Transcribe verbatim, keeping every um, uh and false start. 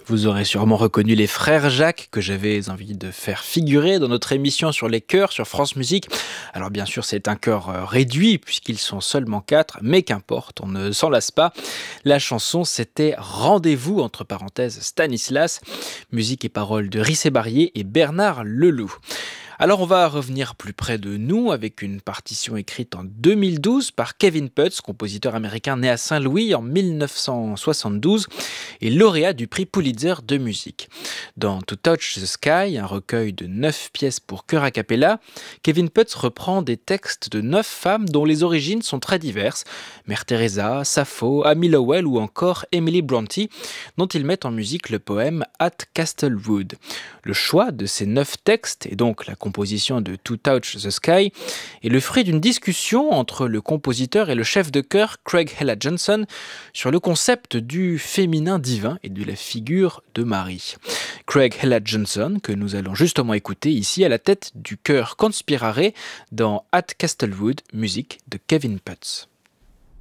Vous aurez sûrement reconnu les frères Jacques que j'avais envie de faire figurer dans notre émission sur les chœurs sur France Musique. Alors bien sûr c'est un chœur euh, réduit puisqu'ils sont seulement quatre, mais qu'importe, on ne s'en lasse pas. La chanson c'était Rendez-vous entre parenthèses Stanislas, musique et paroles de Rissé Barrier et Bernard Leloup. Alors on va revenir plus près de nous avec une partition écrite en deux mille douze par Kevin Putz, compositeur américain né à Saint-Louis en mille neuf cent soixante-douze et lauréat du prix Pulitzer de musique. Dans To Touch the Sky, un recueil de neuf pièces pour chœur a cappella, Kevin Putz reprend des textes de neuf femmes dont les origines sont très diverses, Mère Teresa, Sappho, Amy Lowell ou encore Emily Brontë, dont il met en musique le poème At Castlewood. Le choix de ces neuf textes, et donc la composition de To Touch the Sky, est le fruit d'une discussion entre le compositeur et le chef de chœur Craig Hella Johnson sur le concept du féminin divin et de la figure de Marie. Craig Hella Johnson, que nous allons justement écouter ici à la tête du chœur Conspirare dans At Castlewood, musique de Kevin Putz.